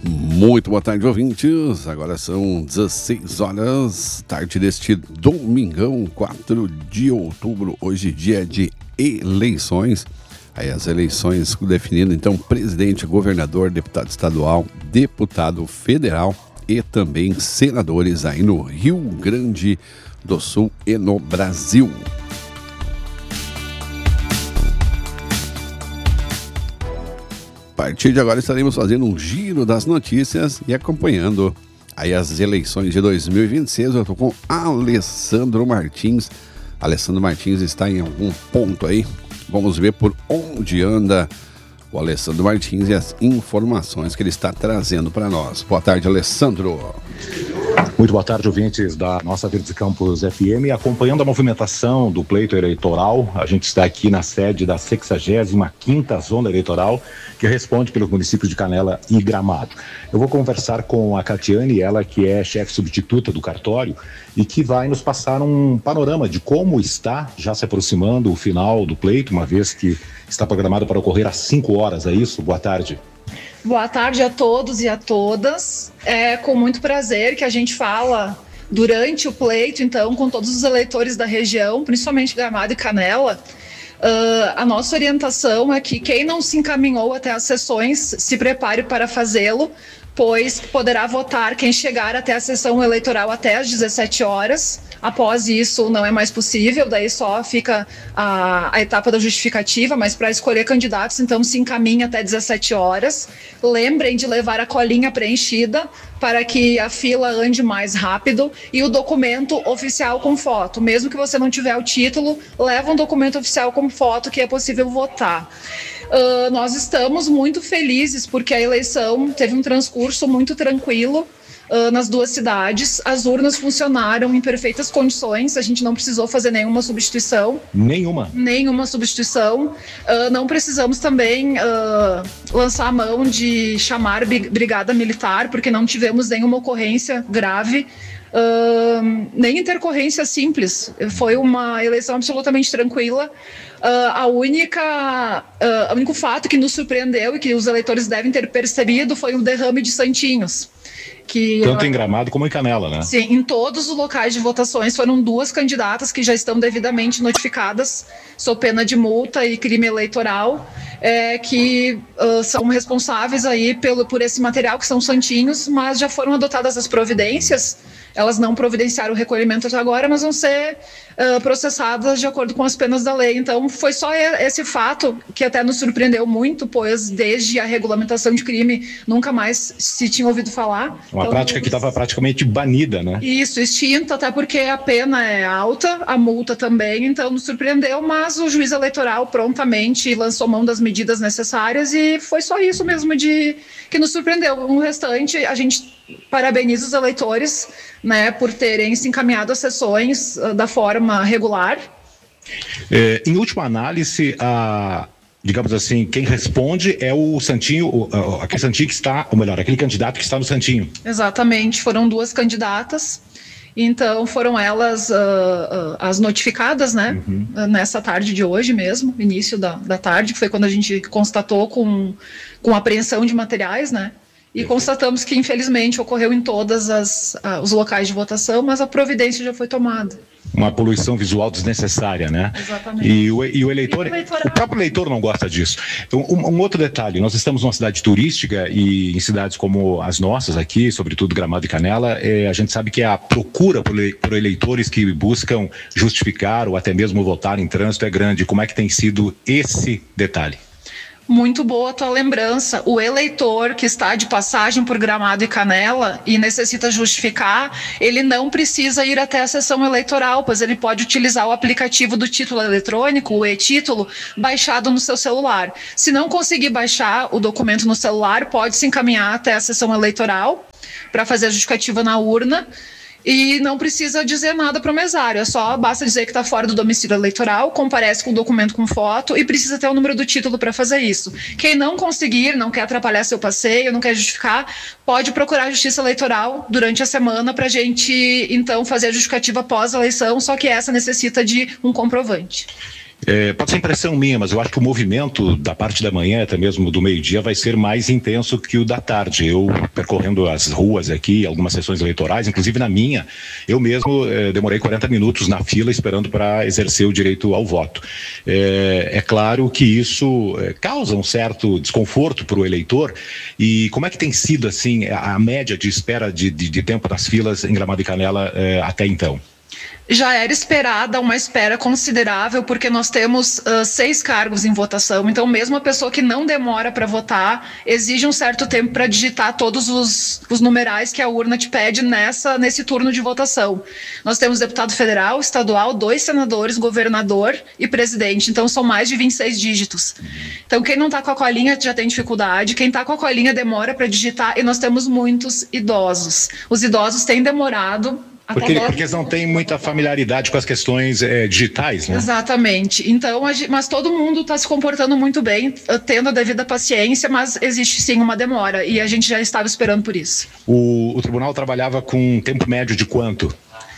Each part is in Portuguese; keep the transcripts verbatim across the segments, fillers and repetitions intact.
Muito boa tarde, ouvintes. Agora são dezesseis horas, tarde deste domingão, quatro de outubro. Hoje, dia de eleições. Aí as eleições definindo, então, presidente, governador, deputado estadual, deputado federal e também senadores aí no Rio Grande do Sul e no Brasil. A partir de agora estaremos fazendo um giro das notícias e acompanhando aí as eleições de dois mil e vinte e seis. Eu estou com Alessandro Martins. Alessandro Martins está em algum ponto aí. Vamos ver por onde anda o Alessandro Martins e as informações que ele está trazendo para nós. Boa tarde, Alessandro. Muito boa tarde, ouvintes da nossa Verdes Campos F M. Acompanhando a movimentação do pleito eleitoral, a gente está aqui na sede da sexagésima quinta Zona Eleitoral, que responde pelos municípios de Canela e Gramado. Eu vou conversar com a Catiane, ela que é chefe substituta do cartório, e que vai nos passar um panorama de como está já se aproximando o final do pleito, uma vez que está programado para ocorrer às cinco horas, é isso? Boa tarde. Boa tarde a todos e a todas. É com muito prazer que a gente fala durante o pleito, então, com todos os eleitores da região, principalmente Gramado e Canela. Uh, a nossa orientação é que quem não se encaminhou até as sessões se prepare para fazê-lo, pois poderá votar quem chegar até a sessão eleitoral até às dezessete horas. Após isso, não é mais possível, daí só fica a, a etapa da justificativa, mas para escolher candidatos, então, se encaminha até dezessete horas. Lembrem de levar a colinha preenchida para que a fila ande mais rápido e o documento oficial com foto. Mesmo que você não tiver o título, leva um documento oficial com foto que é possível votar. Uh, nós estamos muito felizes porque a eleição teve um transcurso muito tranquilo. Uh, nas duas cidades, as urnas funcionaram em perfeitas condições, a gente não precisou fazer nenhuma substituição. Nenhuma? Nenhuma substituição. Uh, não precisamos também uh, lançar a mão de chamar brigada militar, porque não tivemos nenhuma ocorrência grave. Uh, nem intercorrência simples. Foi uma eleição absolutamente tranquila. Uh, a única, uh, o único fato que nos surpreendeu e que os eleitores devem ter percebido foi o derrame de santinhos. Que, tanto em Gramado como em Canela, né? Sim, em todos os locais de votações foram duas candidatas que já estão devidamente notificadas sob pena de multa e crime eleitoral, é, que uh, são responsáveis aí pelo, por esse material, que são santinhos, mas já foram adotadas as providências. Elas não providenciaram o recolhimento até agora, mas vão ser uh, processadas de acordo com as penas da lei. Então, foi só esse fato que até nos surpreendeu muito, pois desde a regulamentação de crime nunca mais se tinha ouvido falar. Uma então, prática que estava praticamente banida, né? Isso, extinta, até porque a pena é alta, a multa também, então nos surpreendeu, mas o juiz eleitoral prontamente lançou mão das medidas necessárias e foi só isso mesmo de que nos surpreendeu. O restante, a gente parabeniza os eleitores, né, por terem se encaminhado às sessões uh, da forma regular. É, em última análise, a, digamos assim, quem responde é o santinho, o, o, aquele santinho que está, ou melhor, aquele candidato que está no santinho. Exatamente, foram duas candidatas. Então foram elas uh, uh, as notificadas, né, uhum. nessa tarde de hoje mesmo, início da, da tarde, que foi quando a gente constatou com, com apreensão de materiais, né. E constatamos que, infelizmente, ocorreu em todos uh, os locais de votação, mas a providência já foi tomada. Uma poluição visual desnecessária, né? Exatamente. E o, e o eleitor, e o, eleitor... o próprio eleitor não gosta disso. Um, um outro detalhe, nós estamos numa cidade turística e em cidades como as nossas aqui, sobretudo Gramado e Canela, é, a gente sabe que a procura por, por eleitores que buscam justificar ou até mesmo votar em trânsito é grande. Como é que tem sido esse detalhe? Muito boa a tua lembrança. O eleitor que está de passagem por Gramado e Canela e necessita justificar, ele não precisa ir até a sessão eleitoral, pois ele pode utilizar o aplicativo do título eletrônico, o e-título, baixado no seu celular. Se não conseguir baixar o documento no celular, pode se encaminhar até a sessão eleitoral para fazer a justificativa na urna. E não precisa dizer nada para o mesário, é só, basta dizer que está fora do domicílio eleitoral, comparece com o documento com foto e precisa ter o número do título para fazer isso. Quem não conseguir, não quer atrapalhar seu passeio, não quer justificar, pode procurar a Justiça Eleitoral durante a semana para a gente, então, fazer a justificativa após a eleição, só que essa necessita de um comprovante. É, pode ser impressão minha, mas eu acho que o movimento da parte da manhã, até mesmo do meio-dia, vai ser mais intenso que o da tarde. Eu, percorrendo as ruas aqui, algumas sessões eleitorais, inclusive na minha, eu mesmo é, demorei quarenta minutos na fila esperando para exercer o direito ao voto. É, é claro que isso é, causa um certo desconforto para o eleitor. E como é que tem sido assim a, a média de espera de, de, de tempo das filas em Gramado e Canela é, até então? Já era esperada uma espera considerável, porque nós temos uh, seis cargos em votação, então mesmo a pessoa que não demora para votar, exige um certo tempo para digitar todos os, os numerais que a urna te pede nessa, nesse turno de votação. Nós temos deputado federal, estadual, dois senadores, governador e presidente, então são mais de vinte e seis dígitos. Então quem não está com a colinha já tem dificuldade, quem está com a colinha demora para digitar, e nós temos muitos idosos. Os idosos têm demorado. Porque, porque eles não têm muita familiaridade com as questões é, digitais, né? Exatamente. Então, a, mas todo mundo está se comportando muito bem, tendo a devida paciência, mas existe sim uma demora, e a gente já estava esperando por isso. O, o tribunal trabalhava com um tempo médio de quanto?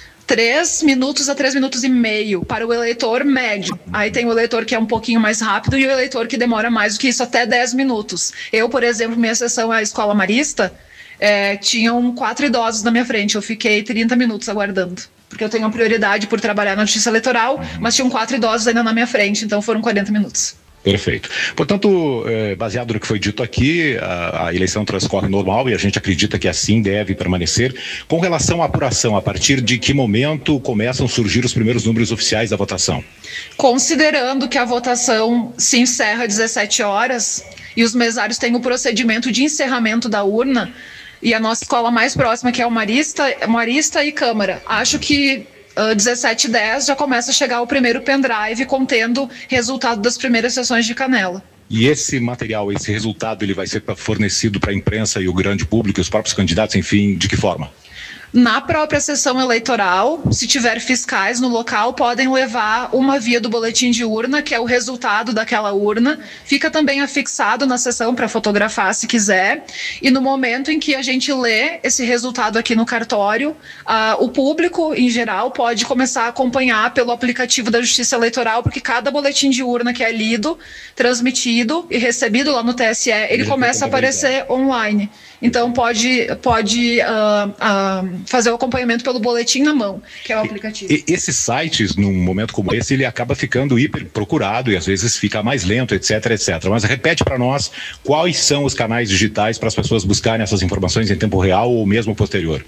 Três minutos a três minutos e meio para o eleitor médio. Aí tem o eleitor que é um pouquinho mais rápido e o eleitor que demora mais do que isso, até dez minutos. Eu, por exemplo, minha sessão é a Escola Marista, É, tinham quatro idosos na minha frente, eu fiquei trinta minutos aguardando, porque eu tenho a prioridade por trabalhar na Justiça Eleitoral, mas tinham quatro idosos ainda na minha frente, então foram quarenta minutos. Perfeito. Portanto, baseado no que foi dito aqui, a, a eleição transcorre normal e a gente acredita que assim deve permanecer. Com relação à apuração, a partir de que momento começam a surgir os primeiros números oficiais da votação? Considerando que a votação se encerra às dezessete horas e os mesários têm o procedimento de encerramento da urna, e a nossa escola mais próxima, que é o Marista, Marista e Câmara, acho que uh, dezessete e dez já começa a chegar o primeiro pendrive contendo resultado das primeiras sessões de Canela. E esse material, esse resultado, ele vai ser fornecido para a imprensa e o grande público, os próprios candidatos, enfim, de que forma? Na própria sessão eleitoral, se tiver fiscais no local, podem levar uma via do boletim de urna, que é o resultado daquela urna. Fica também afixado na sessão para fotografar, se quiser. E no momento em que a gente lê esse resultado aqui no cartório, uh, o público, em geral, pode começar a acompanhar pelo aplicativo da Justiça Eleitoral, porque cada boletim de urna que é lido, transmitido e recebido lá no T S E, ele começa a aparecer online. Então pode, pode uh, uh, fazer o acompanhamento pelo boletim na mão, que é o aplicativo. E, esses sites, num momento como esse, ele acaba ficando hiper procurado e às vezes fica mais lento, etc, etcétera. Mas repete para nós quais são os canais digitais para as pessoas buscarem essas informações em tempo real ou mesmo posterior.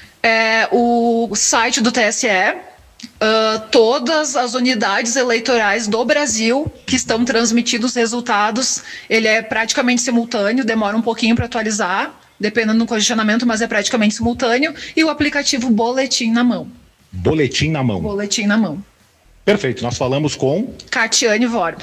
É o site do T S E. Uh, todas as unidades eleitorais do Brasil que estão transmitindo os resultados, ele é praticamente simultâneo, demora um pouquinho para atualizar, dependendo do congestionamento, mas é praticamente simultâneo, e o aplicativo Boletim na Mão. Boletim na Mão. Boletim na Mão. Perfeito, nós falamos com... Catiane Vorb.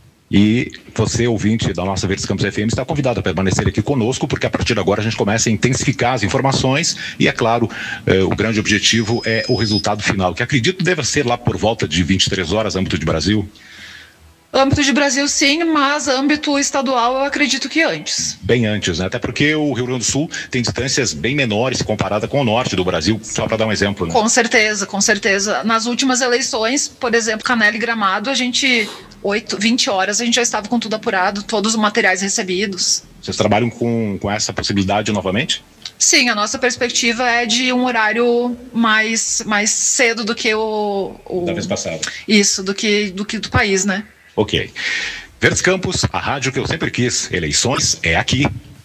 E você, ouvinte da nossa Verdes Campos F M, está convidado a permanecer aqui conosco, porque a partir de agora a gente começa a intensificar as informações e, é claro, eh, o grande objetivo é o resultado final, que acredito deva ser lá por volta de vinte e três horas, âmbito de Brasil. Âmbito de Brasil, sim, mas âmbito estadual eu acredito que antes. Bem antes, né? Até porque o Rio Grande do Sul tem distâncias bem menores comparada com o norte do Brasil, só para dar um exemplo, né? Com certeza, com certeza. Nas últimas eleições, por exemplo, Canela e Gramado, a gente... oito, vinte horas, a gente já estava com tudo apurado, todos os materiais recebidos. Vocês trabalham com, com essa possibilidade novamente? Sim, a nossa perspectiva é de um horário mais, mais cedo do que o, o... da vez passada. Isso, do que, do que do país, né? Ok. Verdes Campos, a rádio que eu sempre quis. Eleições é aqui.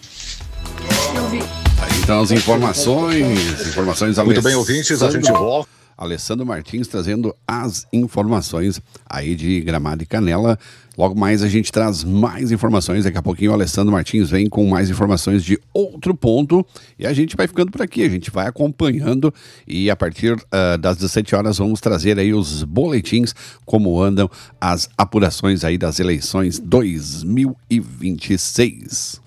Eu vi. Aí então as informações, informações... Muito bem, ouvintes, a gente volta. Alessandro Martins trazendo as informações aí de Gramado e Canela. Logo mais a gente traz mais informações. Daqui a pouquinho o Alessandro Martins vem com mais informações de outro ponto. E a gente vai ficando por aqui, a gente vai acompanhando. E a partir uh, das dezessete horas vamos trazer aí os boletins, como andam as apurações aí das eleições dois mil e vinte e seis.